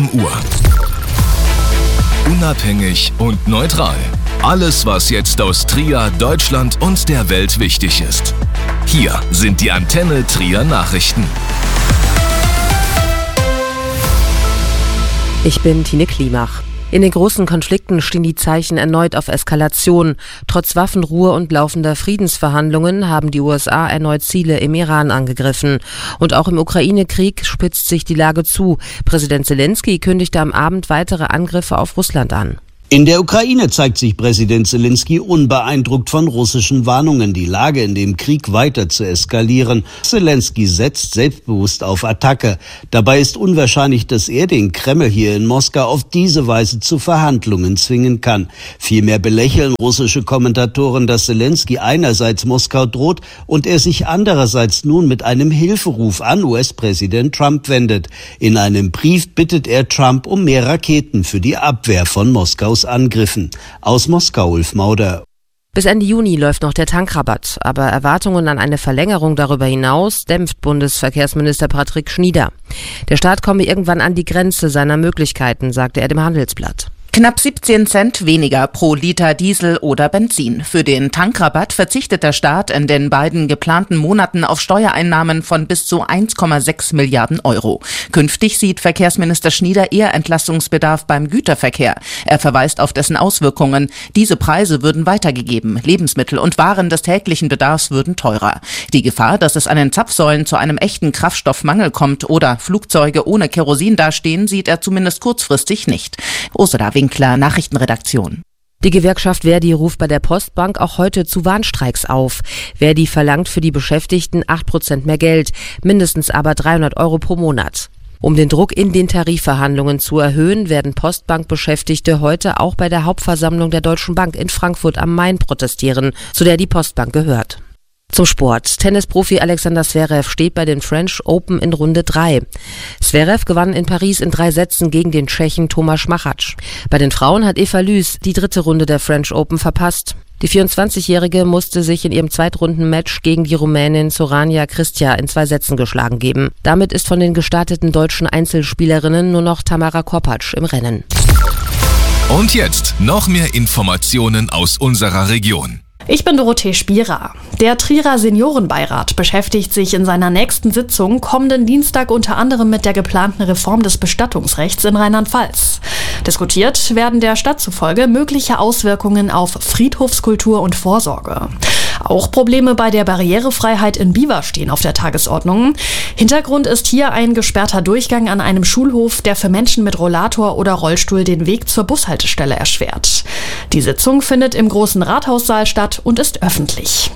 Uhr. Unabhängig und neutral. Alles, was jetzt aus Trier, Deutschland und der Welt wichtig ist. Hier sind die Antenne Trier Nachrichten. Ich bin Tine Klimach. In den großen Konflikten stehen die Zeichen erneut auf Eskalation. Trotz Waffenruhe und laufender Friedensverhandlungen haben die USA erneut Ziele im Iran angegriffen. Und auch im Ukraine-Krieg spitzt sich die Lage zu. Präsident Selenskyj kündigte am Abend weitere Angriffe auf Russland an. In der Ukraine zeigt sich Präsident Selenskyj unbeeindruckt von russischen Warnungen, die Lage in dem Krieg weiter zu eskalieren. Selenskyj setzt selbstbewusst auf Attacke. Dabei ist unwahrscheinlich, dass er den Kreml hier in Moskau auf diese Weise zu Verhandlungen zwingen kann. Vielmehr belächeln russische Kommentatoren, dass Selenskyj einerseits Moskau droht und er sich andererseits nun mit einem Hilferuf an US-Präsident Trump wendet. In einem Brief bittet er Trump um mehr Raketen für die Abwehr von Moskaus Angriffen. Aus Moskau, Ulf Mauder. Bis Ende Juni läuft noch der Tankrabatt, aber Erwartungen an eine Verlängerung darüber hinaus dämpft Bundesverkehrsminister Patrick Schnieder. Der Staat komme irgendwann an die Grenze seiner Möglichkeiten, sagte er dem Handelsblatt. Knapp 17 Cent weniger pro Liter Diesel oder Benzin. Für den Tankrabatt verzichtet der Staat in den beiden geplanten Monaten auf Steuereinnahmen von bis zu 1,6 Milliarden Euro. Künftig sieht Verkehrsminister Schnieder eher Entlastungsbedarf beim Güterverkehr. Er verweist auf dessen Auswirkungen. Diese Preise würden weitergegeben. Lebensmittel und Waren des täglichen Bedarfs würden teurer. Die Gefahr, dass es an den Zapfsäulen zu einem echten Kraftstoffmangel kommt oder Flugzeuge ohne Kerosin dastehen, sieht er zumindest kurzfristig nicht. Ursula Winkler, Nachrichtenredaktion. Die Gewerkschaft Verdi ruft bei der Postbank auch heute zu Warnstreiks auf. Verdi verlangt für die Beschäftigten 8% mehr Geld, mindestens aber 300 Euro pro Monat. Um den Druck in den Tarifverhandlungen zu erhöhen, werden Postbank-Beschäftigte heute auch bei der Hauptversammlung der Deutschen Bank in Frankfurt am Main protestieren, zu der die Postbank gehört. Zum Sport. Tennisprofi Alexander Zverev steht bei den French Open in Runde 3. Zverev gewann in Paris in 3 Sätzen gegen den Tschechen Tomáš Machač. Bei den Frauen hat Eva Lüß die 3. Runde der French Open verpasst. Die 24-Jährige musste sich in ihrem Zweitrunden-Match gegen die Rumänin Sorania Cristea in 2 Sätzen geschlagen geben. Damit ist von den gestarteten deutschen Einzelspielerinnen nur noch Tamara Korpatsch im Rennen. Und jetzt noch mehr Informationen aus unserer Region. Ich bin Dorothee Spierer. Der Trierer Seniorenbeirat beschäftigt sich in seiner nächsten Sitzung kommenden Dienstag unter anderem mit der geplanten Reform des Bestattungsrechts in Rheinland-Pfalz. Diskutiert werden der Stadt zufolge mögliche Auswirkungen auf Friedhofskultur und Vorsorge. Auch Probleme bei der Barrierefreiheit in Biewer stehen auf der Tagesordnung. Hintergrund ist hier ein gesperrter Durchgang an einem Schulhof, der für Menschen mit Rollator oder Rollstuhl den Weg zur Bushaltestelle erschwert. Die Sitzung findet im großen Rathaussaal statt und ist öffentlich.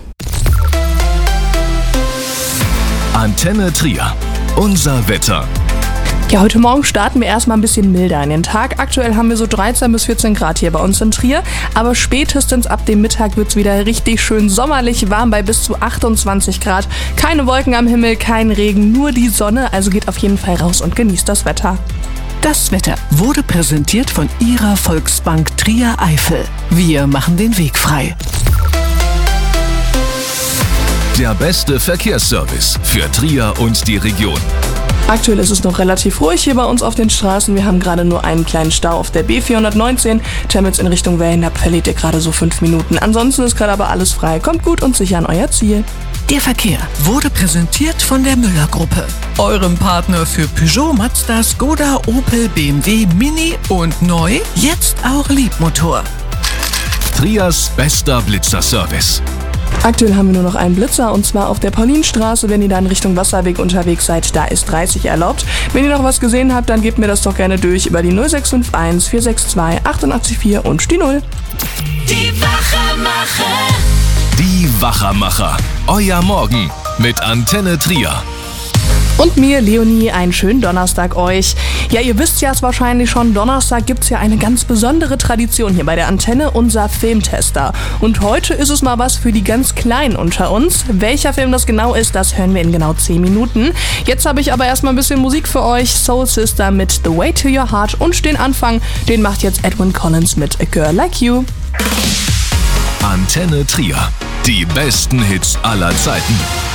Antenne Trier. Unser Wetter. Ja, heute Morgen starten wir erstmal ein bisschen milder in den Tag. Aktuell haben wir so 13 bis 14 Grad hier bei uns in Trier. Aber spätestens ab dem Mittag wird es wieder richtig schön sommerlich warm bei bis zu 28 Grad. Keine Wolken am Himmel, kein Regen, nur die Sonne. Also geht auf jeden Fall raus und genießt das Wetter. Das Wetter wurde präsentiert von Ihrer Volksbank Trier Eifel. Wir machen den Weg frei. Der beste Verkehrsservice für Trier und die Region. Aktuell ist es noch relativ ruhig hier bei uns auf den Straßen. Wir haben gerade nur einen kleinen Stau auf der B419. Chemnitz in Richtung Wellenab verliert ihr gerade so 5 Minuten. Ansonsten ist gerade aber alles frei. Kommt gut und sicher an euer Ziel. Der Verkehr wurde präsentiert von der Müller-Gruppe, eurem Partner für Peugeot, Mazda, Skoda, Opel, BMW, Mini und neu, jetzt auch Liebmotor. Triers bester Blitzerservice. Aktuell haben wir nur noch einen Blitzer und zwar auf der Paulinstraße. Wenn ihr da in Richtung Wasserweg unterwegs seid, da ist 30 erlaubt. Wenn ihr noch was gesehen habt, dann gebt mir das doch gerne durch über die 0651 462 884 und die 0. Die Wachermacher. Die Wachermacher. Euer Morgen mit Antenne Trier. Und mir, Leonie, einen schönen Donnerstag euch. Ja, ihr wisst ja es wahrscheinlich schon, Donnerstag gibt's ja eine ganz besondere Tradition hier bei der Antenne, unser Filmtester. Und heute ist es mal was für die ganz Kleinen unter uns. Welcher Film das genau ist, das hören wir in genau 10 Minuten. Jetzt habe ich aber erstmal ein bisschen Musik für euch. Soul Sister mit The Way to Your Heart und den Anfang, den macht jetzt Edwin Collins mit A Girl Like You. Antenne Trier. Die besten Hits aller Zeiten.